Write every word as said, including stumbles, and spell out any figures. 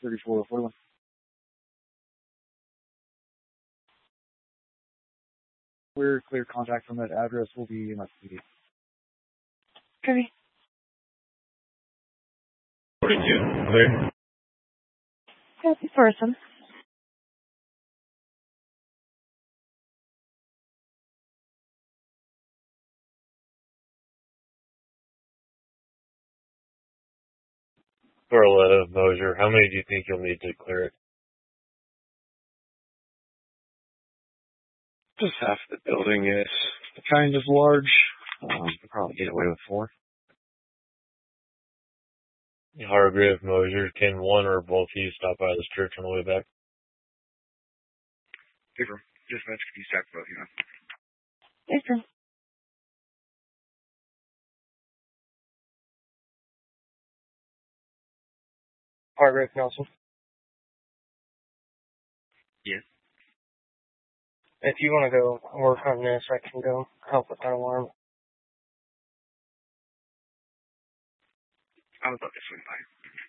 thirty-four forty-one. Clear, clear contact from that address will be in my P D. Okay. forty-two, clear. Happy person. Corletta, Mosier, how many do you think you'll need to clear it? Just half the building is kind of large. Um, I'll probably get away with four. Hargrave, Mosier, can one or both of you stop by this church on the way back? Paper. Dispatch, can you stack both, you know? Yes, sir. Hargrave Nelson. Yes. If you want to go work on this, I can go help with that alarm. I would love to swing by.